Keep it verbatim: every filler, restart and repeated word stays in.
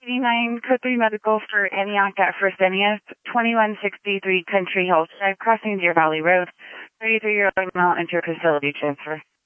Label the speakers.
Speaker 1: nine Code three Medical for Antioch at Fresenius, twenty-one sixty-three Country Health Drive, crossing Deer Valley Road. thirty-three-year-old male enter facility transfer.